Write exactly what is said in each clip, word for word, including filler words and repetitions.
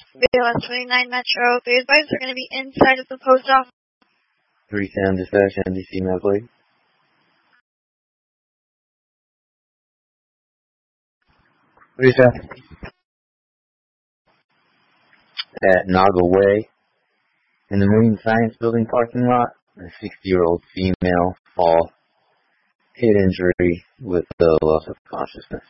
B L S twenty-nine Metro. The advisors are going to be inside of the post office. three seven dispatch, N B C Medical Aid. three seven. At Naga Way, in the Marine Science Building parking lot, a sixty-year-old female fall, head injury with the loss of consciousness.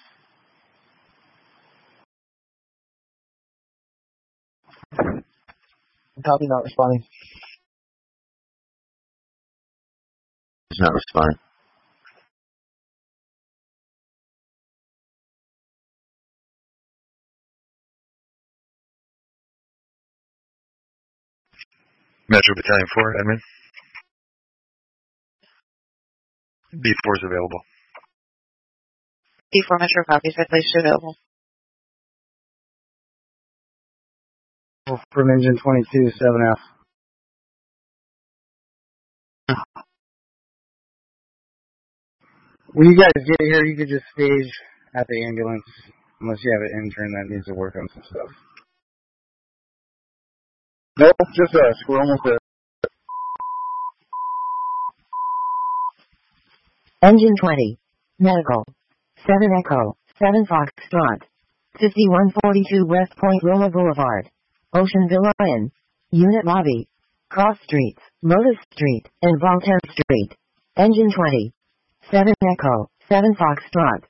Copy, not responding. It's not responding. Metro Battalion four, admin. B four is available. B four Metro copies, I placed you available. From engine twenty-two, seven F. When you guys get here, you could just stage at the ambulance, unless you have an intern that needs to work on some stuff. Nope, just us. We're almost there. Engine twenty. Medical. seven Echo. seven Foxtrot. fifty-one forty-two West Point Roma Boulevard. Oceanville, Lyon. Unit Lobby. Cross Streets, Lotus Street, and Voltaire Street. Engine twenty. seven Echo. seven Foxtrot.